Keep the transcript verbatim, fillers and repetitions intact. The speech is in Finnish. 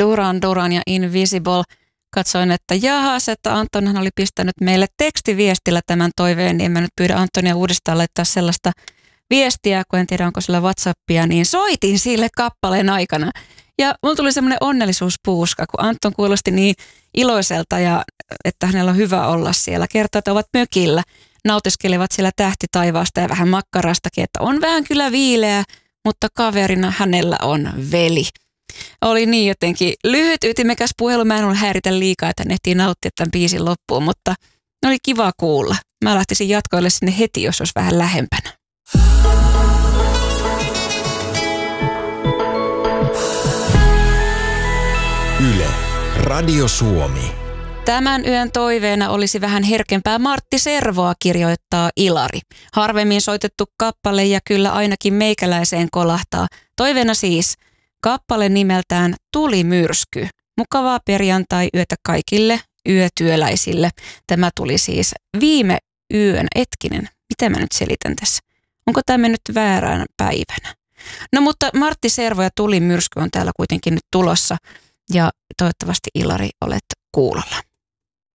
Duran Duran ja Invisible. Katsoin, että jahas, että Antonhan oli pistänyt meille tekstiviestillä tämän toiveen, niin en mä nyt pyydä Antonia uudestaan laittaa sellaista viestiä, kun en tiedä onko sillä WhatsAppia, niin soitin sille kappaleen aikana. Ja mulla tuli semmoinen onnellisuuspuuska, kun Anton kuulosti niin iloiselta ja että hänellä on hyvä olla siellä. Kertoo, että ovat mökillä, nautiskelevat siellä tähti taivaasta ja vähän makkarastakin, että on vähän kyllä viileä, mutta kaverina hänellä on veli. Oli niin jotenkin lyhyt, ytimekäs puhelu. Mä en ollut häiritä liikaa, että hän ehtii nauttia tämän biisin loppuun, mutta oli kiva kuulla. Mä lähtisin jatkoille sinne heti, jos olisi vähän lähempänä. Yle, Radio Suomi. Tämän yön toiveena olisi vähän herkempää Martti Servoa, kirjoittaa Ilari. Harvemmin soitettu kappale ja kyllä ainakin meikäläiseen kolahtaa. Toiveena siis kappale nimeltään Tulimyrsky. Mukavaa perjantai-yötä kaikille yötyöläisille. Tämä tuli siis viime yön, etkinen. Mitä mä nyt selitän tässä? Onko tämä mennyt väärään päivänä? No mutta Martti Servo ja Tulimyrsky on täällä kuitenkin nyt tulossa. Ja toivottavasti Ilari olet kuulolla.